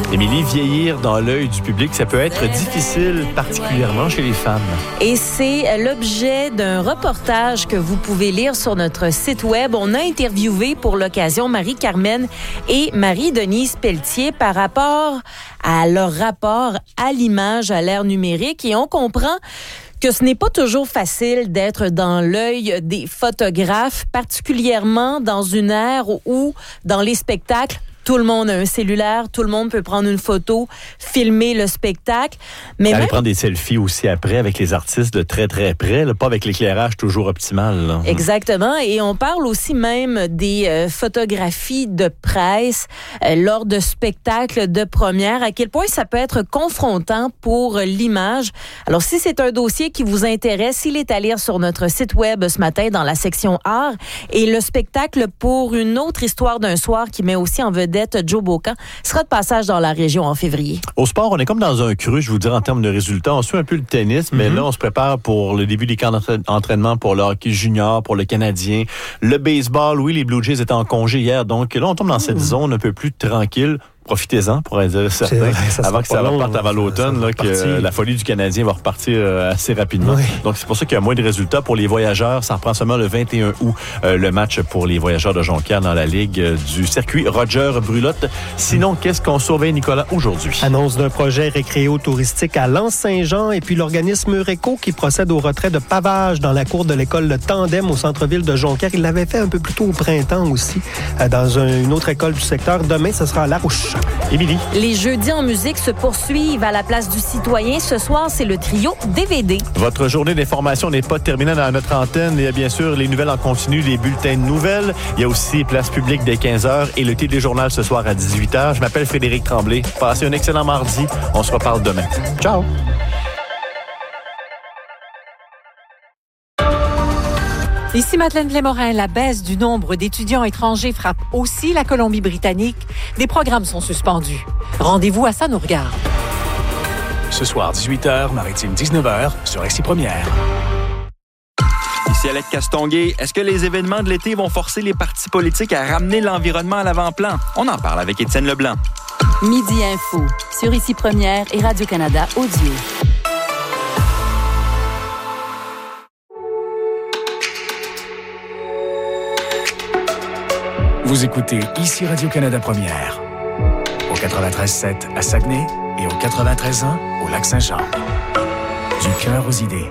Émilie, vieillir dans l'œil du public, ça peut être difficile, particulièrement chez les femmes. Et c'est l'objet d'un reportage que vous pouvez lire sur notre site web. On a interviewé pour l'occasion Marie-Carmen et Marie-Denise Pelletier par rapport à leur rapport à l'image à l'ère numérique. Et on comprend que ce n'est pas toujours facile d'être dans l'œil des photographes, particulièrement dans une ère où, dans les spectacles, tout le monde a un cellulaire, tout le monde peut prendre une photo, filmer le spectacle. Mais aller même... prendre des selfies aussi après avec les artistes de très, très près, là, pas avec l'éclairage toujours optimal. Là. Exactement. Et on parle aussi même des photographies de presse lors de spectacles de première, à quel point ça peut être confrontant pour l'image. Alors, si c'est un dossier qui vous intéresse, il est à lire sur notre site web ce matin dans la section art. Et le spectacle pour une autre histoire d'un soir qui met aussi en vedette Joe Bocan sera de passage dans la région en février. Au sport, on est comme dans un cru, je vous dirais, en termes de résultats. On suit un peu le tennis, mais là, on se prépare pour le début des camps d'entraînement pour le hockey junior, pour le Canadien. Le baseball, oui, les Blue Jays étaient en congé hier, donc là, on tombe dans cette zone un peu plus tranquille. Profitez-en, pour être dire certain, avant que ça reparte avant l'automne, là, que la folie du Canadien va repartir assez rapidement. Oui. Donc, c'est pour ça qu'il y a moins de résultats. Pour les voyageurs, ça reprend seulement le 21 août, le match pour les voyageurs de Jonquière dans la Ligue du circuit Roger Brulotte. Sinon, qu'est-ce qu'on surveille, Nicolas, aujourd'hui? Annonce d'un projet récréo-touristique à L'Anse-Saint-Jean et puis l'organisme Eureco qui procède au retrait de pavage dans la cour de l'école Le Tandem au centre-ville de Jonquière. Il l'avait fait un peu plus tôt au printemps aussi, dans une autre école du secteur. Demain, ce sera à Larouche. Émilie. Les jeudis en musique se poursuivent à la place du Citoyen. Ce soir, c'est le trio DVD. Votre journée d'information n'est pas terminée dans notre antenne. Il y a bien sûr les nouvelles en continu, les bulletins de nouvelles. Il y a aussi Place publique dès 15h et le téléjournal ce soir à 18h. Je m'appelle Frédéric Tremblay. Passez un excellent mardi. On se reparle demain. Ciao. Ici Madeleine Blais-Morin, la baisse du nombre d'étudiants étrangers frappe aussi la Colombie-Britannique. Des programmes sont suspendus. Rendez-vous à Ça nous regarde. Ce soir, 18h, Maritime 19h, sur Récit Première. Ici Alec Castonguay. Est-ce que les événements de l'été vont forcer les partis politiques à ramener l'environnement à l'avant-plan? On en parle avec Étienne Leblanc. Midi Info, sur Ici Première et Radio-Canada Audio. Vous écoutez ici Radio-Canada Première, au 93.7 à Saguenay et au 93.1 au Lac-Saint-Jean. Du cœur aux idées.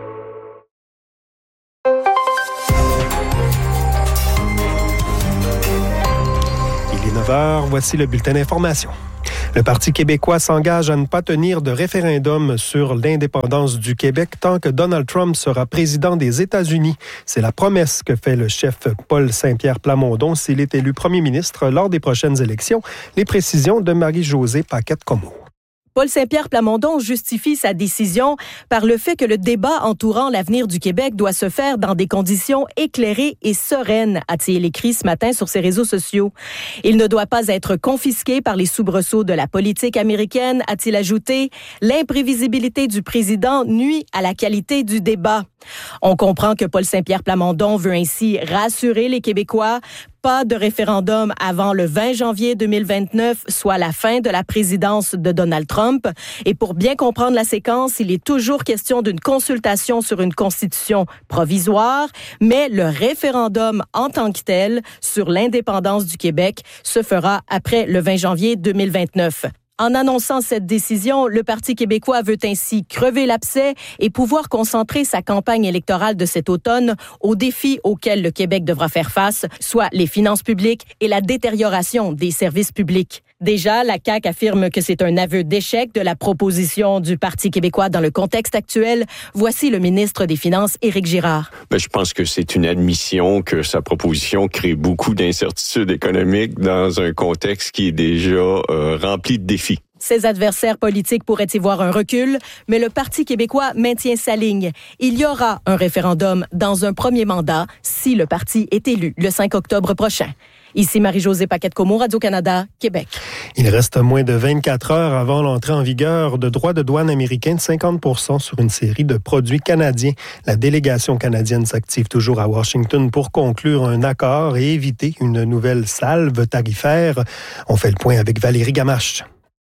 Il est 9h, voici le bulletin d'information. Le Parti québécois s'engage à ne pas tenir de référendum sur l'indépendance du Québec tant que Donald Trump sera président des États-Unis. C'est la promesse que fait le chef Paul Saint-Pierre Plamondon s'il est élu premier ministre lors des prochaines élections. Les précisions de Marie-Josée Paquette-Comeau. Paul Saint-Pierre Plamondon justifie sa décision par le fait que le débat entourant l'avenir du Québec doit se faire dans des conditions éclairées et sereines, a-t-il écrit ce matin sur ses réseaux sociaux. Il ne doit pas être confisqué par les soubresauts de la politique américaine, a-t-il ajouté. L'imprévisibilité du président nuit à la qualité du débat. On comprend que Paul Saint-Pierre Plamondon veut ainsi rassurer les Québécois. Pas de référendum avant le 20 janvier 2029, soit la fin de la présidence de Donald Trump. Et pour bien comprendre la séquence, il est toujours question d'une consultation sur une constitution provisoire, mais le référendum en tant que tel sur l'indépendance du Québec se fera après le 20 janvier 2029. En annonçant cette décision, le Parti québécois veut ainsi crever l'abcès et pouvoir concentrer sa campagne électorale de cet automne aux défis auxquels le Québec devra faire face, soit les finances publiques et la détérioration des services publics. Déjà, la CAQ affirme que c'est un aveu d'échec de la proposition du Parti québécois dans le contexte actuel. Voici le ministre des Finances, Éric Girard. Je pense que c'est une admission que sa proposition crée beaucoup d'incertitudes économiques dans un contexte qui est déjà rempli de défis. Ses adversaires politiques pourraient y voir un recul, mais le Parti québécois maintient sa ligne. Il y aura un référendum dans un premier mandat si le parti est élu le 5 octobre prochain. Ici Marie-Josée Paquette-Comeau, Radio-Canada, Québec. Il reste moins de 24 heures avant l'entrée en vigueur de droits de douane américains de 50% sur une série de produits canadiens. La délégation canadienne s'active toujours à Washington pour conclure un accord et éviter une nouvelle salve tarifaire. On fait le point avec Valérie Gamache.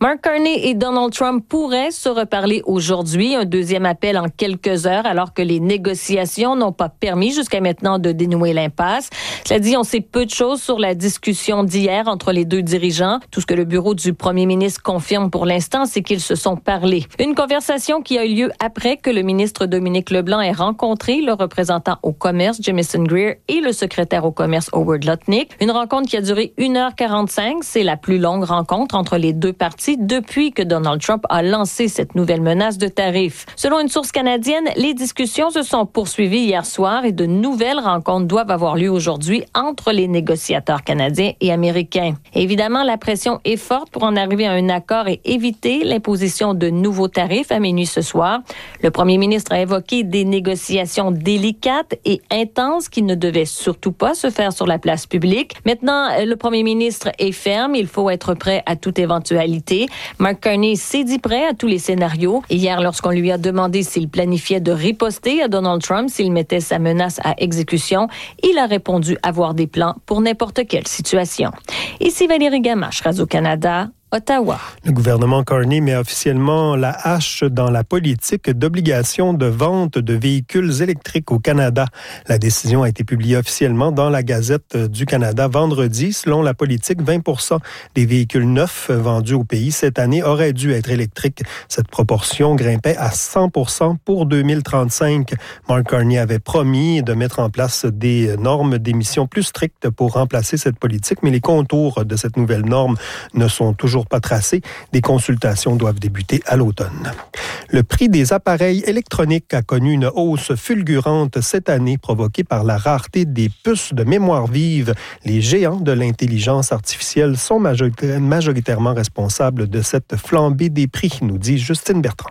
Mark Carney et Donald Trump pourraient se reparler aujourd'hui. Un deuxième appel en quelques heures, alors que les négociations n'ont pas permis jusqu'à maintenant de dénouer l'impasse. Cela dit, on sait peu de choses sur la discussion d'hier entre les deux dirigeants. Tout ce que le bureau du premier ministre confirme pour l'instant, c'est qu'ils se sont parlé. Une conversation qui a eu lieu après que le ministre Dominique Leblanc ait rencontré le représentant au commerce, Jamieson Greer, et le secrétaire au commerce, Howard Lutnick. Une rencontre qui a duré 1h45. C'est la plus longue rencontre entre les deux parties depuis que Donald Trump a lancé cette nouvelle menace de tarifs. Selon une source canadienne, les discussions se sont poursuivies hier soir et de nouvelles rencontres doivent avoir lieu aujourd'hui entre les négociateurs canadiens et américains. Évidemment, la pression est forte pour en arriver à un accord et éviter l'imposition de nouveaux tarifs à minuit ce soir. Le premier ministre a évoqué des négociations délicates et intenses qui ne devaient surtout pas se faire sur la place publique. Maintenant, le premier ministre est ferme. Il faut être prêt à toute éventualité. Mark Carney s'est dit prêt à tous les scénarios. Hier, lorsqu'on lui a demandé s'il planifiait de riposter à Donald Trump s'il mettait sa menace à exécution, il a répondu avoir des plans pour n'importe quelle situation. Ici Valérie Gamache, Radio-Canada, Ottawa. Le gouvernement Carney met officiellement la hache dans la politique d'obligation de vente de véhicules électriques au Canada. La décision a été publiée officiellement dans la Gazette du Canada vendredi. Selon la politique, 20% des véhicules neufs vendus au pays cette année auraient dû être électriques. Cette proportion grimpait à 100% pour 2035. Mark Carney avait promis de mettre en place des normes d'émissions plus strictes pour remplacer cette politique, mais les contours de cette nouvelle norme ne sont toujours pas tracés. Des consultations doivent débuter à l'automne. Le prix des appareils électroniques a connu une hausse fulgurante cette année, provoquée par la rareté des puces de mémoire vive. Les géants de l'intelligence artificielle sont majoritairement responsables de cette flambée des prix, nous dit Justine Bertrand.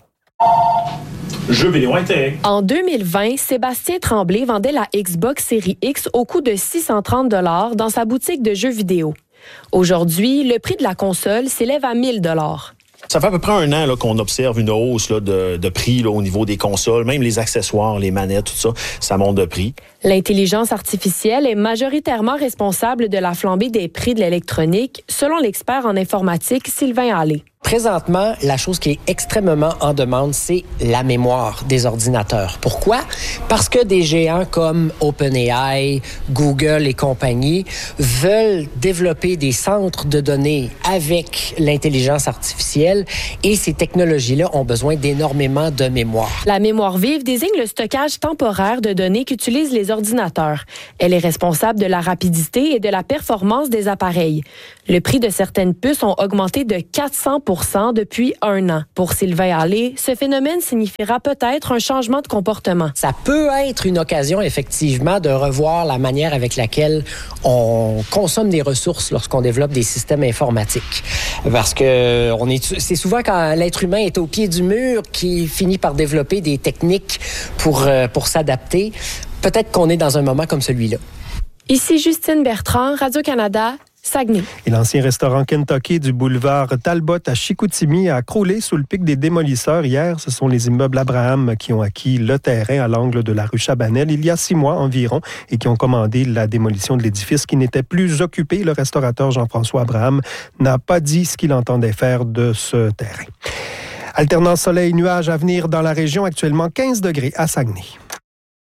Jeux vidéo intérêt. En 2020, Sébastien Tremblay vendait la Xbox Series X au coût de 630 $ dans sa boutique de jeux vidéo. Aujourd'hui, le prix de la console s'élève à 1 000 $. Ça fait à peu près un an là, qu'on observe une hausse là, de prix là, au niveau des consoles, même les accessoires, les manettes, tout ça, ça monte de prix. L'intelligence artificielle est majoritairement responsable de la flambée des prix de l'électronique, selon l'expert en informatique Sylvain Allais. Présentement, la chose qui est extrêmement en demande, c'est la mémoire des ordinateurs. Pourquoi? Parce que des géants comme OpenAI, Google et compagnie veulent développer des centres de données avec l'intelligence artificielle et ces technologies-là ont besoin d'énormément de mémoire. La mémoire vive désigne le stockage temporaire de données qu'utilisent les ordinateurs. Elle est responsable de la rapidité et de la performance des appareils. Le prix de certaines puces ont augmenté de 400% depuis un an. Pour Sylvain Allais, ce phénomène signifiera peut-être un changement de comportement. Ça peut être une occasion, effectivement, de revoir la manière avec laquelle on consomme des ressources lorsqu'on développe des systèmes informatiques. Parce que c'est souvent quand l'être humain est au pied du mur qu'il finit par développer des techniques pour s'adapter. Peut-être qu'on est dans un moment comme celui-là. Ici Justine Bertrand, Radio-Canada, Saguenay. Et l'ancien restaurant Kentucky du boulevard Talbot à Chicoutimi a croulé sous le pic des démolisseurs hier. Ce sont les immeubles Abraham qui ont acquis le terrain à l'angle de la rue Chabanel il y a 6 mois environ et qui ont commandé la démolition de l'édifice qui n'était plus occupé. Le restaurateur Jean-François Abraham n'a pas dit ce qu'il entendait faire de ce terrain. Alternance soleil-nuage à venir dans la région, actuellement 15 degrés à Saguenay.